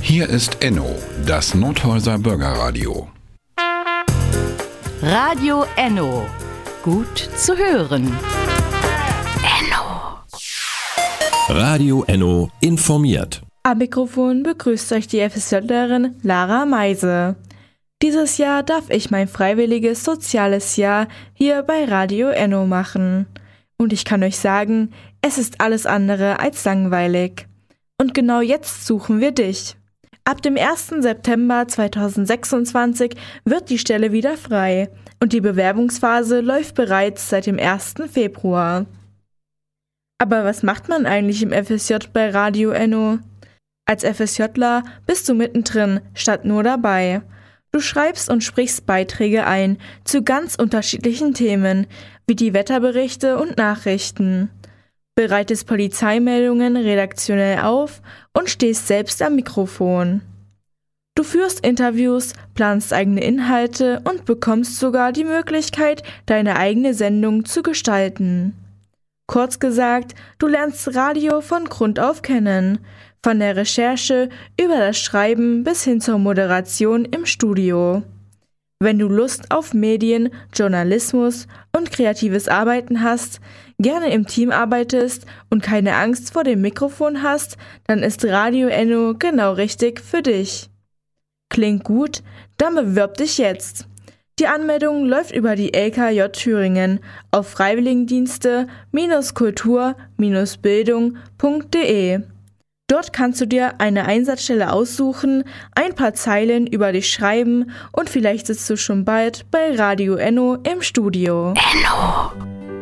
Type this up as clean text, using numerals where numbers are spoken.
Hier ist Enno, das Nordhäuser Bürgerradio. Radio Enno. Gut zu hören. Enno. Radio Enno informiert. Am Mikrofon begrüßt euch die FSJlerin Lara Meise. Dieses Jahr darf ich mein freiwilliges soziales Jahr hier bei Radio Enno machen. Und ich kann euch sagen, es ist alles andere als langweilig. Und genau jetzt suchen wir dich. Ab dem 1. September 2026 wird die Stelle wieder frei und die Bewerbungsphase läuft bereits seit dem 1. Februar. Aber was macht man eigentlich im FSJ bei Radio Enno? Als FSJler bist du mittendrin, statt nur dabei. Du schreibst und sprichst Beiträge ein zu ganz unterschiedlichen Themen, wie die Wetterberichte und Nachrichten. Bereitest Polizeimeldungen redaktionell auf und stehst selbst am Mikrofon. Du führst Interviews, planst eigene Inhalte und bekommst sogar die Möglichkeit, deine eigene Sendung zu gestalten. Kurz gesagt, du lernst Radio von Grund auf kennen, von der Recherche über das Schreiben bis hin zur Moderation im Studio. Wenn du Lust auf Medien, Journalismus und kreatives Arbeiten hast, gerne im Team arbeitest und keine Angst vor dem Mikrofon hast, dann ist Radio Enno genau richtig für dich. Klingt gut? Dann bewirb dich jetzt. Die Anmeldung läuft über die LKJ Thüringen auf freiwilligendienste-kultur-bildung.de. Dort kannst du dir eine Einsatzstelle aussuchen, ein paar Zeilen über dich schreiben und vielleicht sitzt du schon bald bei Radio Enno im Studio. Enno.